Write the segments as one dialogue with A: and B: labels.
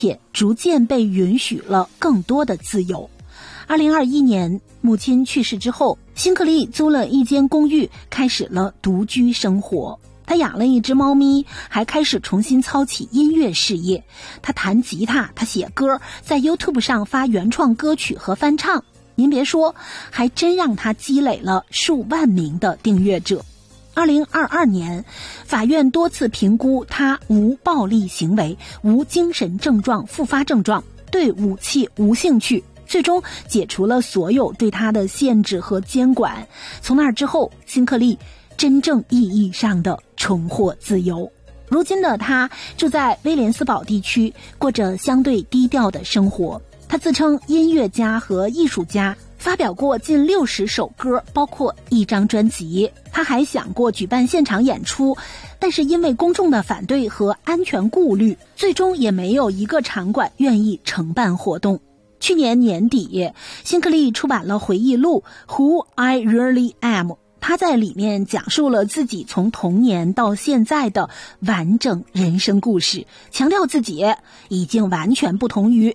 A: 也逐渐被允许了更多的自由。2021年，母亲去世之后，辛克利租了一间公寓，开始了独居生活。他养了一只猫咪，还开始重新操起音乐事业。他弹吉他，他写歌，在 YouTube 上发原创歌曲和翻唱。您别说，还真让他积累了数万名的订阅者。2022年，法院多次评估他无暴力行为、无精神症状复发症状、对武器无兴趣，最终解除了所有对他的限制和监管。从那之后，辛克利真正意义上的重获自由。如今的他住在威廉斯堡地区，过着相对低调的生活。他自称音乐家和艺术家，发表过近60首歌，包括1张专辑。他还想过举办现场演出，但是因为公众的反对和安全顾虑，最终也没有一个场馆愿意承办活动。去年年底，辛克利出版了回忆录《Who I Really Am》，他在里面讲述了自己从童年到现在的完整人生故事，强调自己已经完全不同于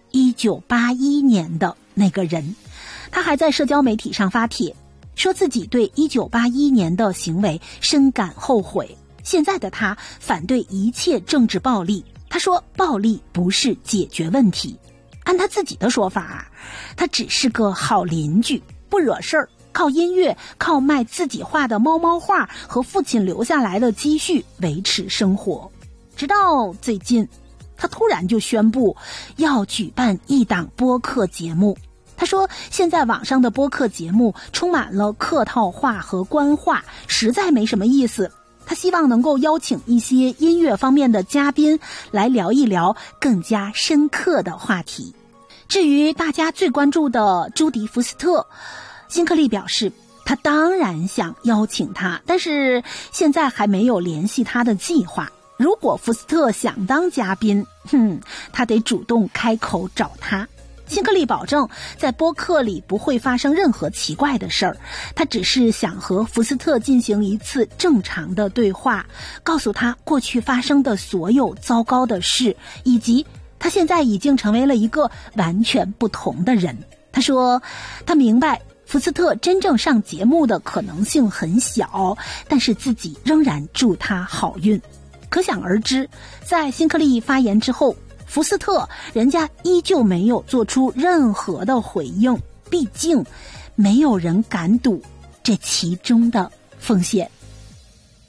A: 1981年的那个人。他还在社交媒体上发帖，说自己对1981年的行为深感后悔。现在的他反对一切政治暴力，他说暴力不是解决问题。按他自己的说法，他只是个好邻居，不惹事儿，靠音乐，靠卖自己画的猫猫画和父亲留下来的积蓄维持生活。直到最近，他突然就宣布要举办一档播客节目。他说现在网上的播客节目充满了客套话和官话，实在没什么意思。他希望能够邀请一些音乐方面的嘉宾来聊一聊更加深刻的话题。至于大家最关注的朱迪·福斯特，辛克利表示他当然想邀请他，但是现在还没有联系他的计划。如果福斯特想当嘉宾，他得主动开口找他。辛克利保证在播客里不会发生任何奇怪的事儿，他只是想和福斯特进行一次正常的对话，告诉他过去发生的所有糟糕的事，以及他现在已经成为了一个完全不同的人。他说他明白福斯特真正上节目的可能性很小，但是自己仍然祝他好运。可想而知，在辛克利发言之后，福斯特人家依旧没有做出任何的回应，毕竟没有人敢赌这其中的风险。